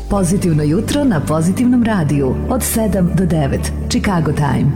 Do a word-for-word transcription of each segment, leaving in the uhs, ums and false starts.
Pozitivno jutro na Pozitivnom radiju od sedam do devet. Chicago Time.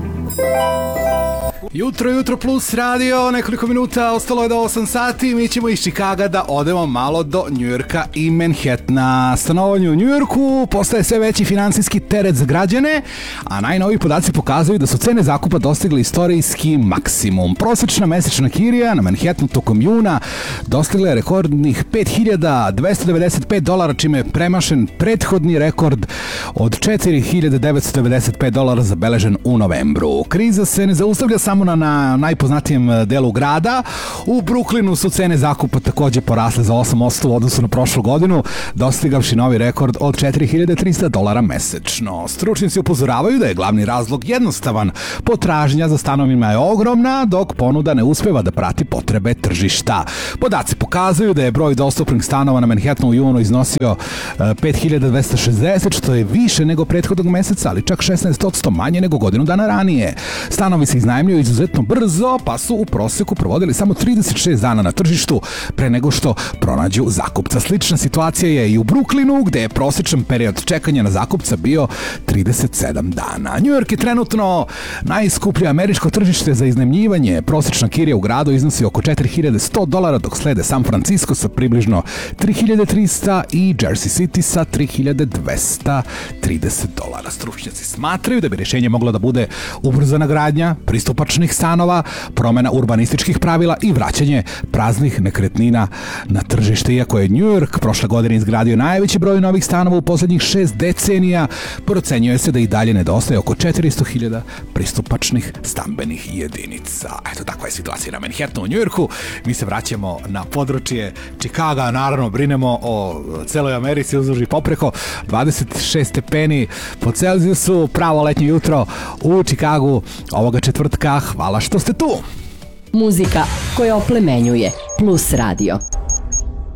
Jutro, jutro plus radio, nekoliko minuta, ostalo je do osam sati, mi ćemo iz Čikaga da odemo malo do Njujorka i Manhattana. Stanovanje u Njujorku postaje sve veći finansijski teret za građane, a najnoviji podaci pokazuju da su cene zakupa dostigli istorijski maksimum. Prosječna mesečna kirija na Manhattanu tokom juna dostigla je rekordnih pet hiljada dvesta devedeset pet dolara, čime je premašen prethodni rekord od četiri hiljade devetsto devedeset pet dolara zabeležen u novembru. Kriza se ne zaustavlja samo na, na najpoznatijem delu grada. U Brooklynu su cene zakupa takođe porasle za osam posto u odnosu na prošlu godinu, dostigavši novi rekord od četiri hiljade trista dolara mesečno. Stručnjaci upozoravaju da je glavni razlog jednostavan. Potražnja za stanovima je ogromna, dok ponuda ne uspeva da prati potrebe tržišta. Podaci pokazuju da je broj dostupnih stanova na Manhattanu u junu iznosio pet hiljada dvesta šezdeset, što je više nego prethodnog meseca, ali čak šesnaest posto manje nego godinu dana ranije. Stanovi se iznajmljuju izuzetno brzo, pa su u proseku provodili samo trideset šest dana na tržištu pre nego što pronađu zakupca. Slična situacija je i u Brooklynu, gde je prosječan period čekanja na zakupca bio trideset sedam dana. New York je trenutno najskuplje američko tržište za iznajmljivanje. Prosječna kirija u gradu iznosi oko četiri hiljade sto dolara, dok slede San Francisco sa približno tri hiljade trista i Jersey City sa tri hiljade dvesta trideset dolara. Stručnjaci smatraju da bi rješenje moglo da bude ubrzana gradnja pristupačnih stanova, promena urbanističkih pravila i vraćanje praznih nekretnina na tržište. Iako je New York prošle godine izgradio najveći broj novih stanova u poslednjih šest decenija, procenjuje se da i dalje nedostaje oko četiristo hiljada pristupačnih stambenih jedinica. Eto, takva je situacija na Manhattanu u New Yorku. Mi se vraćamo na područje Čikaga, naravno brinemo o celoj Americi uzduž i popreko. dvadeset šest stepeni po Celzijusu, pravo letnje jutro u Čikagu ovoga četvrtka. Hvala što ste tu. Muzika koja oplemenjuje, plus radio.